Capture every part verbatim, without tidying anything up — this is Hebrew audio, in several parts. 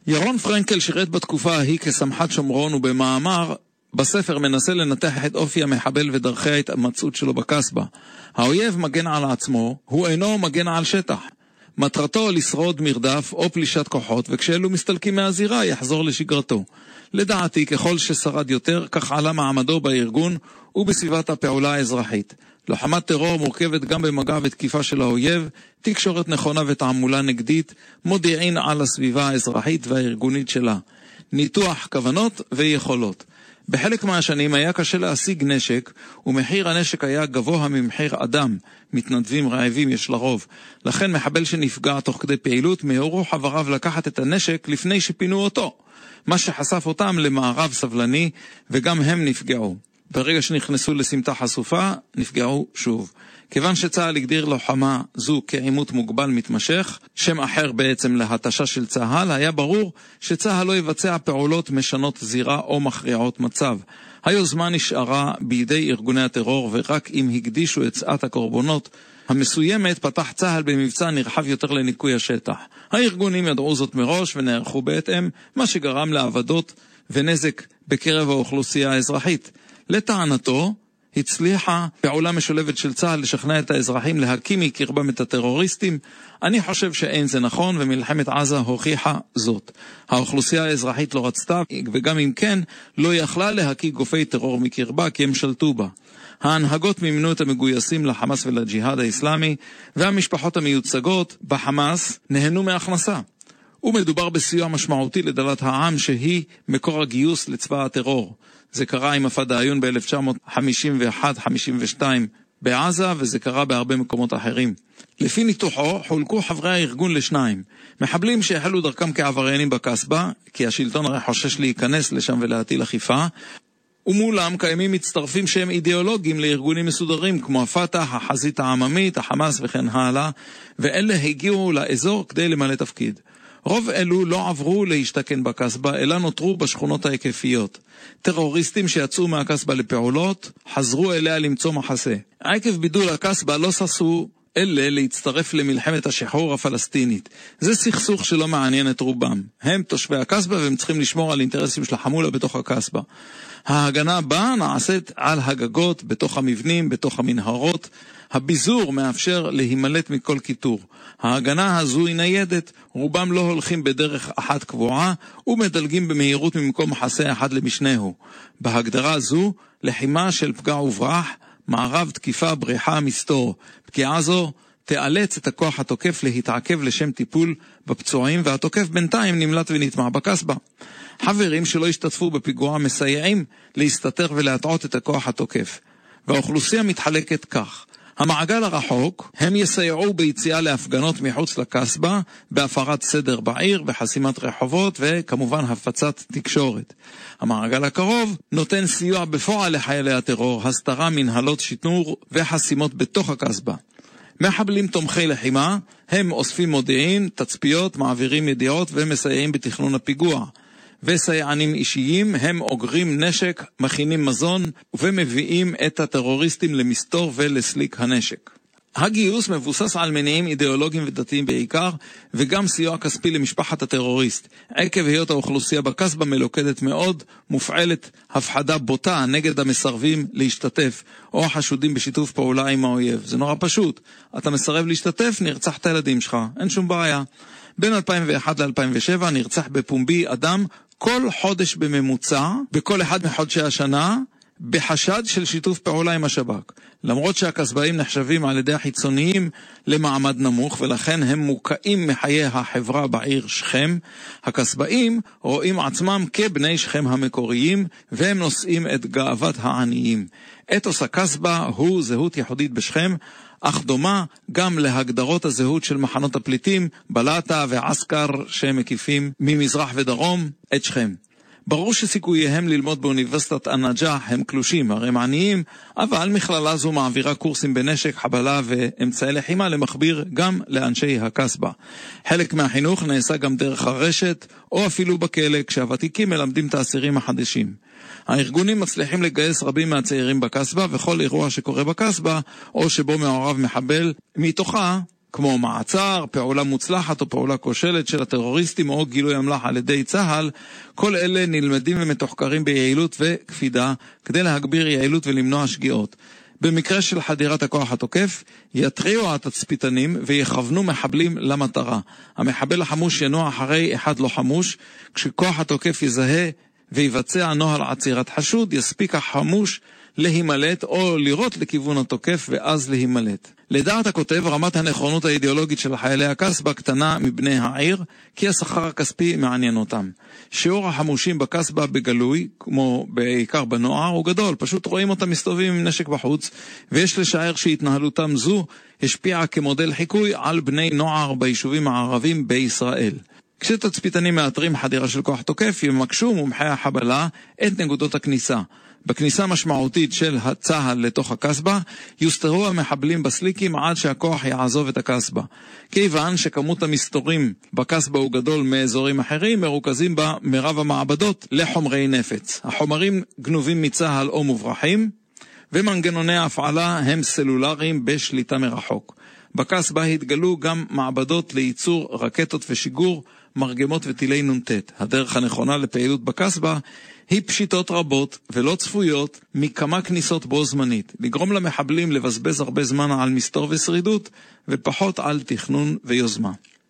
ירון פרנקל שירת בתקופה ההיא כסמח"ט שומרון, ובמאמר בספר מנסה לנתח את אופי המחבל ודרכי ההתמצאות שלו בקסבה. האויב מגן על עצמו, הוא אינו מגן על שטח. מטרתו לשרוד מרדף או פלישת כוחות, וכשאלו מסתלקים מהזירה יחזור לשגרתו. לדעתי, ככל ששרד יותר, כך עלה מעמדו בארגון ובסביבת הפעולה האזרחית. לוחמת טרור מורכבת גם במגע ותקיפה של האויב, תקשורת נכונה ותעמולה נגדית, מודיעין על הסביבה האזרחית והארגונית שלה, ניתוח כוונות ויכולות. בחלק מהשנים היה קשה להשיג נשק, ומחיר הנשק היה גבוה ממחיר אדם. מתנדבים רעבים יש לרוב. לכן מחבל שנפגע תוך כדי פעילות, מהורו חבריו לקחת את הנשק לפני שפינו אותו, מה שחשף אותם למערב סבלני, וגם הם נפגעו. ברגע שנכנסו לסמטה חשופה, נפגעו שוב. כיוון שצהל הגדיר לוחמה זו כעימות מוגבל מתמשך, שם אחר בעצם להתשה של צהל, היה ברור שצהל לא יבצע פעולות משנות זירה או מכריעות מצב. היוזמה נשארה בידי ארגוני הטרור, ורק אם הקדישו את שעת הקורבנות המסוימת, פתח צהל במבצע נרחב יותר לניקוי השטח. הארגונים ידעו זאת מראש ונערכו בהתאם, מה שגרם לעבדות ונזק בקרב האוכלוסייה האזרחית. לטענתו, הצליחה פעולה משולבת של צהל לשכנע את האזרחים להקים מקרבם את הטרוריסטים. אני חושב שאין זה נכון, ומלחמת עזה הוכיחה זאת. האוכלוסייה האזרחית לא רצתה, וגם אם כן, לא יכלה להקיא גופי טרור מקרבה, כי הם שלטו בה. ההנהגות מימנו את המגויסים לחמאס ולג'יהאד האסלאמי, והמשפחות המיוצגות בחמאס נהנו מהכנסה. ומדובר בסיוע משמעותי לדלת העם, שהיא מקור הגיוס לצבא הטרור. זה קרה עם הפדאיון ב-אלף תשע מאות חמישים ואחת חמישים ושתיים בעזה, וזה קרה בהרבה מקומות אחרים. לפי ניתוחו, חולקו חברי הארגון לשניים. מחבלים שהחלו דרכם כעבריינים בקסבה, כי השלטון הרי חושש להיכנס לשם ולהטיל אכיפה, ומולם קיימים מצטרפים שהם אידיאולוגים לארגונים מסודרים, כמו הפתח, החזית העממית, החמאס וכן הלאה, ואלה הגיעו לאזור כדי למלא תפקיד. רוב אלו לא עברו להשתכן בקסבה, אלא נותרו בשכונות ההיקפיות. טרוריסטים שיצאו מהקסבה לפעולות, חזרו אליה למצוא מחסה. עקב בידול הקסבה לא ססו אלה להצטרף למלחמת השחרור הפלסטינית. זה סכסוך שלא מעניין את רובם. הם תושבי הקסבה והם צריכים לשמור על אינטרסים של החמולה בתוך הקסבה. ההגנה בה נעשית על הגגות, בתוך המבנים, בתוך המנהרות. הביזור מאפשר להימלט מכל כיתור. ההגנה הזו היא ניידת, רובם לא הולכים בדרך אחת קבועה ומדלגים במהירות ממקום מחסה אחד למשנהו. בהגדרה זו, לחימה של פגע וברח, מערב תקיפה, בריחה, מסתור. פגיעה זו תאלץ את הכוח התוקף להתעכב לשם טיפול בפצועים, והתוקף בינתיים נמלט ונטמע בקסבה. חברים שלא השתתפו בפיגוע מסייעים להסתתר ולהטעות את הכוח התוקף. והאוכלוסייה מתחלקת כך. המעגל הרחוק, הם יסייעו ביציאה להפגנות מחוץ לקסבה, בהפרת סדר בעיר, בחסימת רחובות וכמובן הפצת תקשורת. המעגל הקרוב נותן סיוע בפועל לחיילי הטרור, הסתרה, מנהלות שיטור וחסימות בתוך הקסבה. מחבלים תומכי לחימה, הם אוספים מודיעין, תצפיות, מעבירים ידיעות ומסייעים בתכנון הפיגוע. וסייענים אישיים, הם אוגרים נשק, מכינים מזון ומביאים את הטרוריסטים למסתור ולסליק הנשק. הגיוס מבוסס על מניעים אידיאולוגיים ודתיים בעיקר, וגם סיוע כספי למשפחת הטרוריסט. עקב היות האוכלוסייה בקסבה מלוכדת מאוד, מופעלת הפחדה בוטה נגד המסרבים להשתתף, או החשודים בשיתוף פעולה עם האויב. זה נורא פשוט. אתה מסרב להשתתף, נרצח את הילדים שלך. אין שום בעיה. בין אלפיים ואחת ל-אלפיים ושבע נרצח בפומבי אדם כל חודש בממוצע, בכל אחד מחודשי השנה, בחשד של שיתוף פעולה עם השב"כ. למרות שהקסבאים נחשבים על ידי החיצוניים למעמד נמוך, ולכן הם מוקעים מחיי החברה בעיר שכם, הקסבאים רואים עצמם כבני שכם המקוריים, והם נושאים את גאוות העניים. אתוס הקסבה הוא זהות יחודית בשכם, אך דומה גם להגדרות הזהות של מחנות הפליטים, בלטה ועסקר שהם מקיפים ממזרח ודרום את שכם. ברור שסיכוייהם ללמוד באוניברסיטת הנג'אח הם קלושים, הרי הם עניים, אבל מכללה זו מעבירה קורסים בנשק, חבלה ואמצעי לחימה למחביר גם לאנשי הקסבה. חלק מהחינוך נעשה גם דרך הרשת, או אפילו בכלא, כשהוותיקים מלמדים את האסירים החדשים. הארגונים מצליחים לגייס רבים מהצעירים בקסבה, וכל אירוע שקורה בקסבה, או שבו מעורב מחבל, מתוכה כמו מעצר, פעולה מוצלחת או פעולה כושלת של הטרוריסטים או גילוי המלח על ידי צה"ל, כל אלה נלמדים ומתוחקרים ביעילות וקפידה כדי להגביר יעילות ולמנוע שגיאות. במקרה של חדירת הכוח התוקף, יתריעו התצפיתנים ויכוונו מחבלים למטרה. המחבל החמוש ינוע אחרי אחד לא חמוש, כשכוח התוקף יזהה ויבצע נוהל עצירת חשוד, יספיק החמוש להימלט או לראות לכיוון התוקף ואז להימלט. לדעת הכותב, רמת הנכונות האידיאולוגית של חיילי הקסבה קטנה מבני העיר, כי השכר הכספי מעניין אותם. שיעור החמושים בקסבה בגלוי, כמו בעיקר בנוער, הוא גדול. פשוט רואים אותם מסתובבים עם נשק בחוץ, ויש לשער שהתנהלותם זו השפיעה כמודל חיקוי על בני נוער ביישובים הערבים בישראל. כשתצפיתנים מאתרים חדירה של כוח תוקף, ימקשו מומחי החבלה את נקודות הכניסה. בכניסה משמעותית של הצהל לתוך הקסבה, יוסתרו המחבלים בסליקים עד שהכוח יעזוב את הקסבה. כיוון שכמות המסתורים בקסבה הוא גדול מאזורים אחרים, מרוכזים בה מרב המעבדות לחומרי נפץ. החומרים גנובים מצהל או מוברחים, ומנגנוני ההפעלה הם סלולריים בשליטה מרחוק. בקסבה התגלו גם מעבדות לייצור רקטות ושיגור, מרגמות וטילי נונטט. הדרך הנכונה לפעילות בקסבה היא פשיטות רבות ולא צפויות מכמה כניסות בו זמנית, לגרום למחבלים לבזבז הרבה זמן על מסתור ושרידות ופחות על תכנון ויוזמה.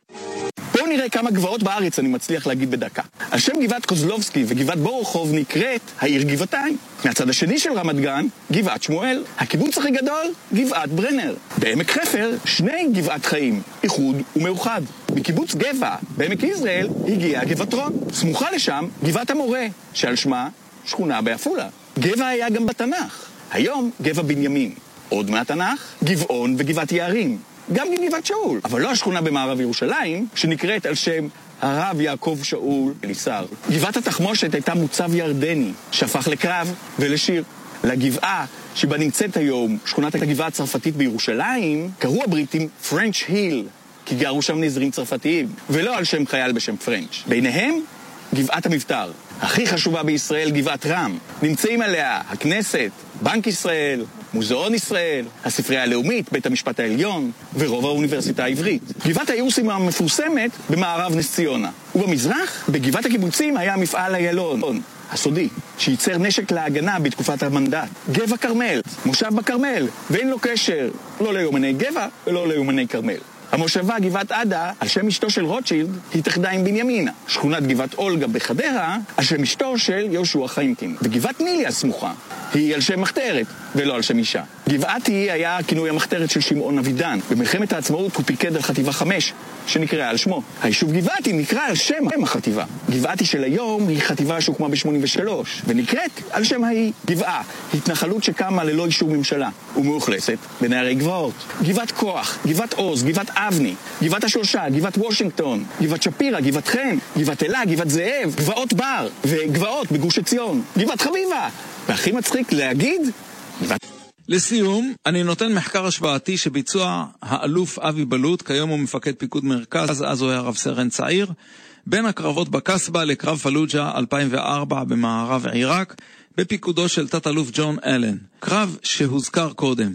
בואו נראה כמה גבעות בארץ אני מצליח להגיד בדקה. על שם גבעת קוזלובסקי וגבעת בורוכוב נקראת העיר גבעתיים. מהצד השני של רמת גן, גבעת שמואל. הקיבוץ הכי גדול, גבעת ברנר. בעמק חפר, שני גבעת חיים, איחוד ומאוחד. בקיבוץ גבע, בעמק יזרעאל, הגיעה גבעת רון. סמוכה לשם, גבעת המורה, שעל שמה שכונה באפולה. גבע היה גם בתנ"ך. היום גבע בנימין. עוד מהתנ"ך, גבעון וגבעת יערים. גם גבעת שאול, אבל לא השכונה במערב ירושלים, שנקראת על שם הרב יעקב שאול אליסר. גבעת התחמושת הייתה מוצב ירדני, שהפך לקרב ולשיר. לגבעה שבה נמצאת היום שכונת הגבעה הצרפתית בירושלים, קראו הבריטים פרנץ' היל, כי גרו שם נזרים צרפתיים, ולא על שם חייל בשם פרנץ'. ביניהם, גבעת המבטר, הכי חשובה בישראל, גבעת רם. נמצאים עליה הכנסת, בנק ישראל, מוזיאון ישראל, הספרייה הלאומית, בית המשפט העליון, ורוב האוניברסיטה העברית. גבעת האירוסים המפורסמת במערב נס ציונה. ובמזרח, בגבעת הקיבוצים היה מפעל איילון, הסודי, שייצר נשק להגנה בתקופת המנדט. גבע כרמל, מושב בכרמל, ואין לו קשר לא ליומני גבע ולא ליומני כרמל. המושבה גבעת עדה, על שם אשתו של רוטשילד, התאחדה עם בנימינה. שכונת גבעת אולגה בחדרה, על שם אשתו של יהושע חיימקין. וגבעת נילי הסמוכה, היא על שם מחתרת, ולא על שם אישה. גבעתי היה כינוי המחתרת של שמעון אבידן. במלחמת העצמאות הוא פיקד על חטיבה חמש, שנקראה על שמו. היישוב גבעתי נקרא על שם החטיבה. גבעתי של היום היא חטיבה שהוקמה ב-שמונים ושלוש, ונקראת על שם ההיא גבעה, התנחלות שקמה ללא אישור ממשלה, ומאוכלסת בנערי גבעות. גבעת כוח, גבעת עוז, גבעת אבני, גבעת השלושה, גבעת וושינגטון, גבעת שפירה, גבעת חן, גבעת אלה, גבעת זאב, גבעות בר, וגבעות בגוש עציון, גבעת חביבה. והכי מצחיק להגיד, גבעת... לסיום, אני נותן מחקר השוואתי שביצוע האלוף אבי בלוט, כיום הוא מפקד פיקוד מרכז, אז הוא היה רב סרן צעיר, בין הקרבות בקסבה לקרב פלוג'ה אלפיים וארבע במערב עיראק, בפיקודו של תת-אלוף ג'ון אלן. קרב שהוזכר קודם.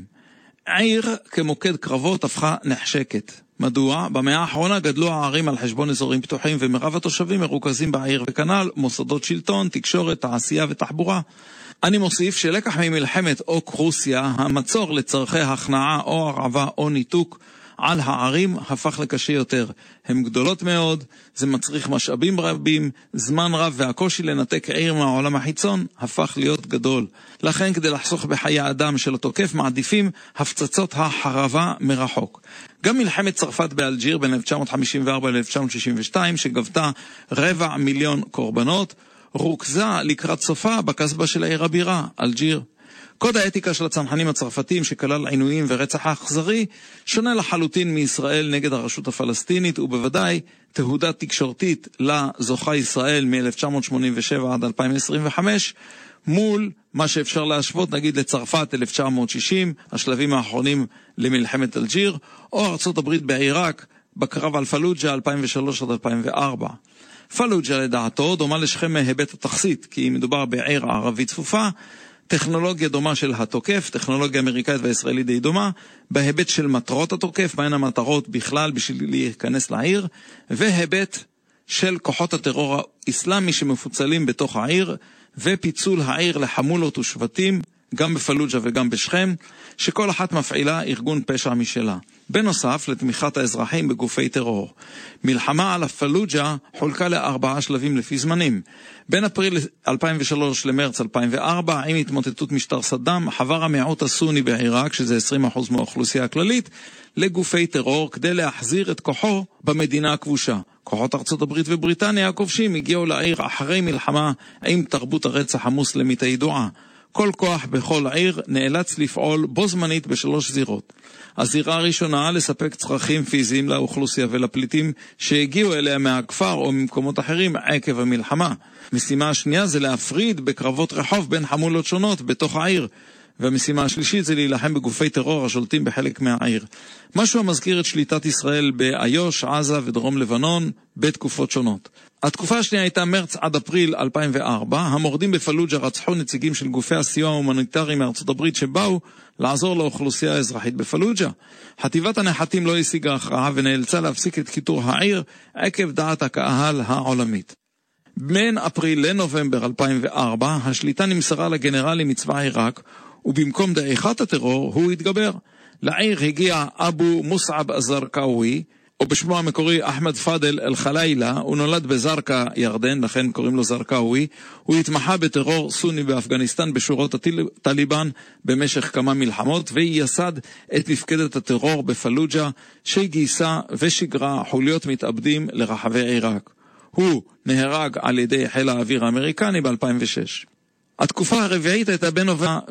עיר כמוקד קרבות הפכה נחשקת. מדוע? במאה האחרונה גדלו הערים על חשבון אזורים פתוחים ומרב התושבים מרוכזים בעיר, וכנ"ל מוסדות שלטון, תקשורת, תעשייה ותחבורה. אני מוסיף שלקח ממלחמת אוק רוסיה, המצור לצרכי הכנעה או הרעבה או ניתוק על הערים הפך לקשה יותר. הן גדולות מאוד, זה מצריך משאבים רבים, זמן רב, והקושי לנתק עיר מהעולם החיצון הפך להיות גדול. לכן כדי לחסוך בחיי אדם של התוקף מעדיפים הפצצות החרבה מרחוק. גם מלחמת צרפת באלג'יר בין אלף תשע מאות חמישים וארבע ל-אלף תשע מאות שישים ושתיים שגבתה רבע מיליון קורבנות, רוכזה לקראת סופה בקסבה של העיר הבירה, אלג'יר. קוד האתיקה של הצנחנים הצרפתים שכלל עינויים ורצח האכזרי שונה לחלוטין מישראל נגד הרשות הפלסטינית, ובוודאי תהודה תקשורתית לזוכה ישראל מ-אלף תשע מאות שמונים ושבע עד אלפיים עשרים וחמש מול מה שאפשר להשוות נגיד לצרפת אלף תשע מאות שישים, השלבים האחרונים למלחמת אלג'יר, או ארצות הברית בעיראק בקרב על פלוג'ה אלפיים ושלוש עד אלפיים וארבע. פלוג'ה לדעתו דומה לשכם מהיבט התכסית, כי מדובר בעיר ערבית צפופה, טכנולוגיה דומה של התוקף, טכנולוגיה אמריקאית והישראלית די דומה, בהיבט של מטרות התוקף, מהן המטרות בכלל בשביל להיכנס לעיר, והיבט של כוחות הטרור האסלאמי שמפוצלים בתוך העיר, ופיצול העיר לחמולות ושבטים, גם בפלוג'ה וגם בשכם, שכל אחת מפעילה ארגון פשע משלה. בנוסף לתמיכת האזרחים בגופי טרור. מלחמה על הפלוג'ה חולקה לארבעה שלבים לפי זמנים. בין אפריל אלפיים ושלוש למרץ אלפיים וארבע, עם התמוטטות משטר סדאם, חבר המיעוט הסוני בעיראק, שזה עשרים אחוז מהאוכלוסייה הכללית, לגופי טרור כדי להחזיר את כוחו במדינה הכבושה. כוחות ארצות הברית ובריטניה הכובשים הגיעו לעיר אחרי מלחמה עם תרבות הרצח המוסלמית הידועה. כל כוח בכל עיר נאלץ לפעול בו זמנית בשלוש זירות. הזירה הראשונה לספק צרכים פיזיים לאוכלוסייה ולפליטים שהגיעו אליה מהכפר או ממקומות אחרים עקב המלחמה. משימה השנייה זה להפריד בקרבות רחוב בין חמולות שונות בתוך העיר. והמשימה השלישית זה להילחם בגופי טרור השולטים בחלק מהעיר. משהו המזכיר את שליטת ישראל באיו"ש, עזה ודרום לבנון בתקופות שונות. התקופה השנייה הייתה מרץ עד אפריל אלפיים וארבע. המורדים בפלוג'ה רצחו נציגים של גופי הסיוע ההומניטרי מארצות הברית שבאו לעזור לאוכלוסייה האזרחית בפלוג'ה. חטיבת הנחתים לא השיגה הכרעה ונאלצה להפסיק את כיתור העיר עקב דעת הקהל העולמית. בין אפריל לנובמבר אלפיים וארבע השליטה נמסרה לגנרלים מצבא עיראק, ובמקום דעיכת הטרור הוא התגבר. לעיר הגיע אבו מוסעב הזרקאווי, או בשמו המקורי אחמד פאדל אל-חלילה. הוא נולד בזרקה, ירדן, לכן קוראים לו זרקאווי. הוא התמחה בטרור סוני באפגניסטן בשורות הטליבן במשך כמה מלחמות, וייסד את מפקדת הטרור בפלוג'ה, שגייסה ושגרה חוליות מתאבדים לרחבי עיראק. הוא נהרג על ידי חיל האוויר האמריקני ב-אלפיים ושש. התקופה הרביעית הייתה בין נובמבר